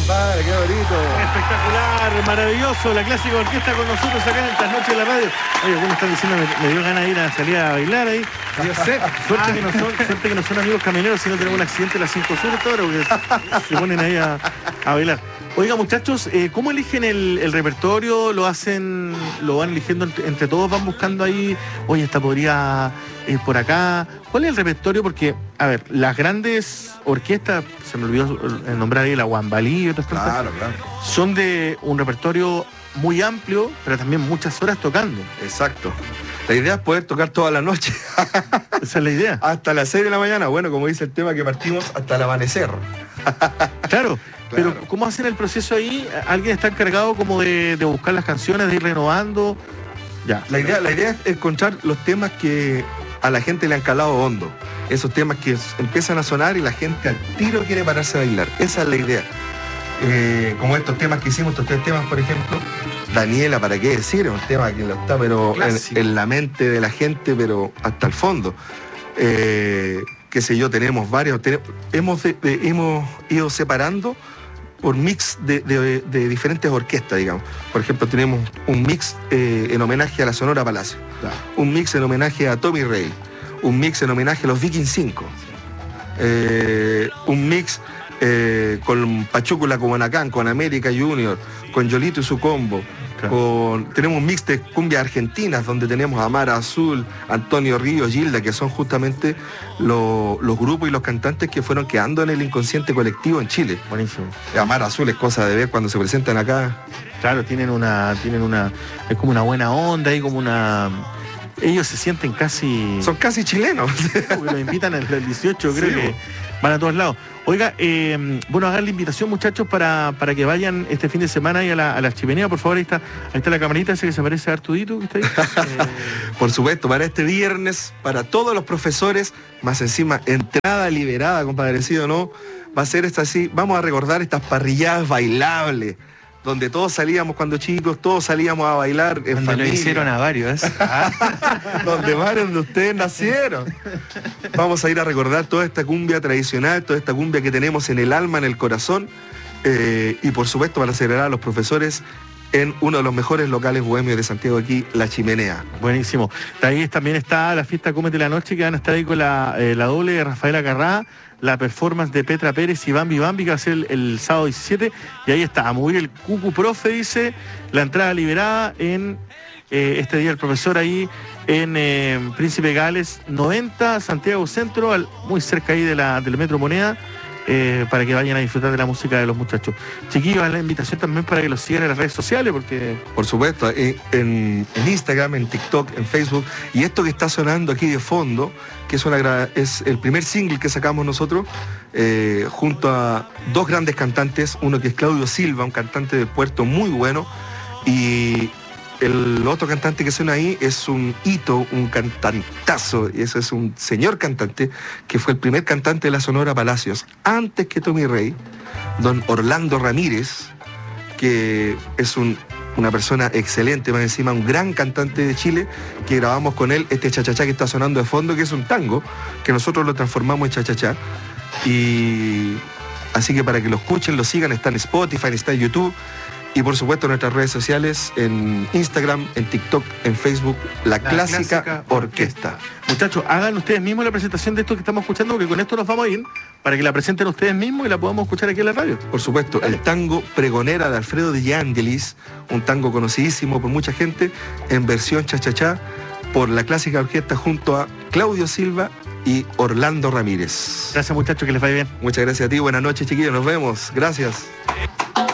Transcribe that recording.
compadre, qué bonito. Espectacular, maravilloso, la clásica orquesta con nosotros acá en estas noches de la radio. Oye, algunos están diciendo me dio ganas de ir a salir a bailar ahí. Yo sé. Suerte que no son amigos camioneros, si no tenemos un accidente en la 5 Sur, todo, porque se ponen ahí a bailar. Oiga, muchachos, ¿cómo eligen el repertorio? ¿Lo van eligiendo entre todos? ¿Van buscando ahí, oye, esta podría ir por acá? ¿Cuál es el repertorio? Porque, a ver, las grandes orquestas, se me olvidó nombrar ahí la Guambalí y otras cosas, Claro. son de un repertorio muy amplio, pero también muchas horas tocando. Exacto. La idea es poder tocar toda la noche. Esa es la idea. Hasta las 6 de la mañana. Bueno, como dice el tema, que partimos hasta el amanecer. Claro. Pero Claro. ¿cómo hacen el proceso ahí? ¿Alguien está encargado como de buscar las canciones, de ir renovando? Ya. La idea es encontrar los temas que a la gente le han calado hondo. Esos temas que empiezan a sonar y la gente al tiro quiere pararse a bailar. Esa es la idea. Como estos temas que hicimos, estos 3 temas, por ejemplo. Daniela, ¿para qué decir? Es un tema que lo está pero en la mente de la gente, pero hasta el fondo. Qué sé yo, tenemos varios. Hemos ido separando por mix de diferentes orquestas, digamos. Por ejemplo, tenemos un mix en homenaje a la Sonora Palacio, Claro. un mix en homenaje a Tommy Rey, un mix en homenaje a los Viking 5, un mix con Pachúcula Cubanacán, con América Junior, con Yolito y su combo. Claro. Tenemos un mix de cumbias argentinas donde tenemos a Mara Azul, Antonio Ríos, Gilda, que son justamente los grupos y los cantantes que fueron quedando en el inconsciente colectivo en Chile. Buenísimo. Mara Azul es cosa de ver cuando se presentan acá. Claro, tienen una, es como una buena onda y como una... Ellos se sienten casi... Son casi chilenos. Porque los invitan el 18, creo Sí, que van a todos lados. Oiga, bueno, hagan la invitación, muchachos, para que vayan este fin de semana ahí a la chimenea, por favor. Ahí está la camarita, ese que se parece a Artudito, que está ahí. Por supuesto, para este viernes, para todos los profesores, más encima, entrada liberada, compadrecito, ¿no? Va a ser esta así, vamos a recordar estas parrilladas bailables, donde todos salíamos cuando chicos, todos salíamos a bailar en Donde familia. lo hicieron a varios, ¿eh? Donde varios de ustedes nacieron. Vamos a ir a recordar toda esta cumbia tradicional, toda esta cumbia que tenemos en el alma, en el corazón, y por supuesto para celebrar a los profesores en uno de los mejores locales bohemios de Santiago aquí, La Chimenea. Buenísimo. De ahí también está la fiesta Cómete la Noche, que van a estar ahí con la doble de Rafaela Carrá, la performance de Petra Pérez y Bambi Bambi, que va a ser el sábado 17, y ahí está, a mover el Cucu Profe, dice, la entrada liberada en este día el profesor ahí en Príncipe Gales 90, Santiago Centro, muy cerca ahí del Metro Moneda, para que vayan a disfrutar de la música de los muchachos. Chiquillos, la invitación también para que los sigan en las redes sociales, porque... Por supuesto, en Instagram, en TikTok, en Facebook, y esto que está sonando aquí de fondo, que es el primer single que sacamos nosotros, junto a 2 grandes cantantes, uno que es Claudio Silva, un cantante de Puerto muy bueno, y el otro cantante que suena ahí es un hito, un cantantazo, y ese es un señor cantante que fue el primer cantante de la Sonora Palacios, antes que Tommy Rey, don Orlando Ramírez, que es una persona excelente, más encima un gran cantante de Chile, que grabamos con él este chachachá que está sonando de fondo, que es un tango, que nosotros lo transformamos en chachachá. Y así que para que lo escuchen, lo sigan, está en Spotify, está en YouTube, y por supuesto en nuestras redes sociales, en Instagram, en TikTok, en Facebook, La Clásica Orquesta. Muchachos, hagan ustedes mismos la presentación de esto que estamos escuchando, porque con esto nos vamos a ir, para que la presenten ustedes mismos y la podamos escuchar aquí en la radio. Por supuesto, Dale. el tango Pregonera de Alfredo Di Angelis, un tango conocidísimo por mucha gente, en versión chachachá, por La Clásica Orquesta junto a Claudio Silva y Orlando Ramírez. Gracias, muchachos, que les vaya bien. Muchas gracias a ti, buenas noches chiquillos, nos vemos, gracias.